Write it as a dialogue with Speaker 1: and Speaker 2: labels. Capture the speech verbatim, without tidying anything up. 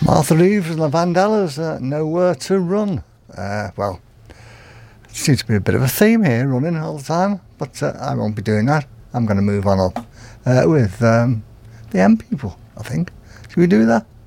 Speaker 1: Martha Reeves and the Vandellas uh, Nowhere to Run. Uh, well, it seems to be a bit of a theme here, running all the time, but uh, I won't be doing that. I'm going to move on up uh, with um, the M People, I think. Should we do that?